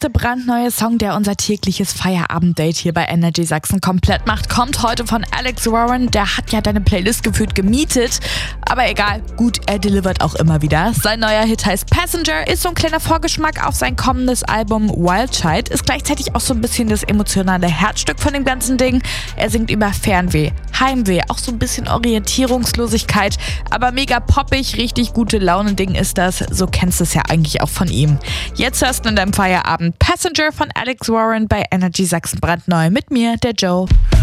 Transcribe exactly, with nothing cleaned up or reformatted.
erste brandneue Song, der unser tägliches Feierabenddate hier bei Energy Sachsen komplett macht, kommt heute von Alex Warren. Der hat ja deine Playlist gefühlt gemietet. Aber egal, gut, er delivert auch immer wieder. Sein neuer Hit heißt Passenger, ist so ein kleiner Vorgeschmack auf sein kommendes Album Wild Child, ist gleichzeitig auch so ein bisschen das emotionale Herzstück von dem ganzen Ding. Er singt über Fernweh, Heimweh, auch so ein bisschen Orientierungslosigkeit, aber mega poppig, richtig gute Laune-Ding ist das. So kennst du es ja eigentlich auch von ihm. Jetzt hörst du in deinem Feierabend Passenger von Alex Warren bei Energy Sachsen brandneu mit mir, der Joe.